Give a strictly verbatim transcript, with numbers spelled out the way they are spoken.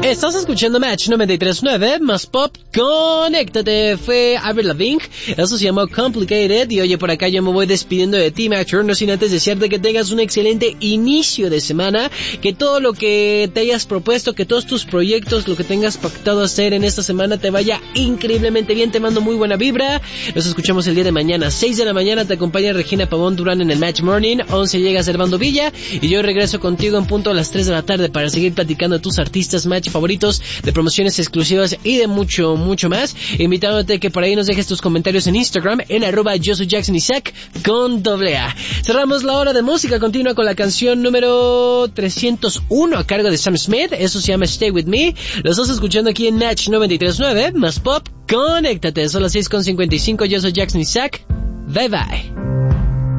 Estás escuchando Match noventa y tres punto nueve, más pop, conéctate. Fue Avril Lavigne, eso se llamó Complicated. Y oye, por acá yo me voy despidiendo de ti, Matcher, no sin antes desearte que tengas un excelente inicio de semana, que todo lo que te hayas propuesto, que todos tus proyectos, lo que tengas pactado hacer en esta semana te vaya increíblemente bien. Te mando muy buena vibra. Nos escuchamos el día de mañana, seis de la mañana, te acompaña Regina Pavón Durán en el Match Morning, once llega Servando Villa, y yo regreso contigo en punto a las tres de la tarde para seguir platicando de tus artistas Match favoritos, de promociones exclusivas y de mucho, mucho más. Invitándote que por ahí nos dejes tus comentarios en Instagram, en arroba yo soy Jackson Isaac con doble A. Cerramos la hora de música continua con la canción número trescientos uno a cargo de Sam Smith, eso se llama Stay With Me. Lo estás escuchando aquí en Match noventa y tres punto nueve, más pop, conéctate. Son las seis con cincuenta y cinco, yo soy Jackson Isaac. Bye bye.